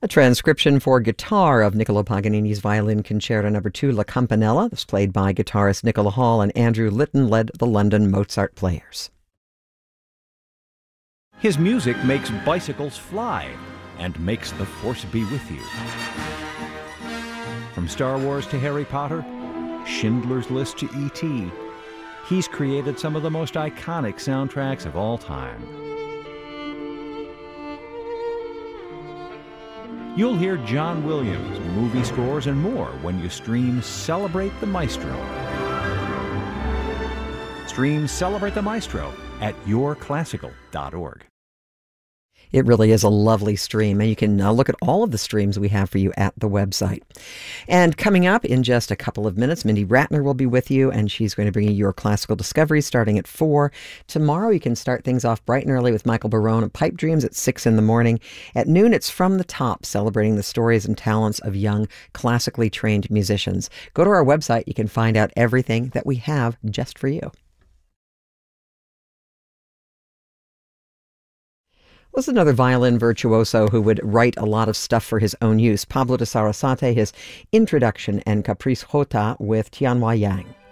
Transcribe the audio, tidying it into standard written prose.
A transcription for guitar of Niccolo Paganini's Violin Concerto No. 2, La Campanella. This played by guitarist Nicola Hall, and Andrew Litton led the London Mozart Players. His music makes bicycles fly and makes the Force be with you. From Star Wars to Harry Potter, Schindler's List to E.T., he's created some of the most iconic soundtracks of all time. You'll hear John Williams, movie scores, and more when you stream Celebrate the Maestro. Stream Celebrate the Maestro at yourclassical.org. It really is a lovely stream, and you can look at all of the streams we have for you at the website. And coming up in just a couple of minutes, Mindy Ratner will be with you, and she's going to bring you your classical discoveries starting at 4. Tomorrow you can start things off bright and early with Michael Barone and Pipe Dreams at 6 in the morning. At noon, it's From the Top, celebrating the stories and talents of young, classically trained musicians. Go to our website. You can find out everything that we have just for you. Was another violin virtuoso who would write a lot of stuff for his own use. Pablo de Sarasate, his Introduction and Caprice Jota with Tianhua Yang.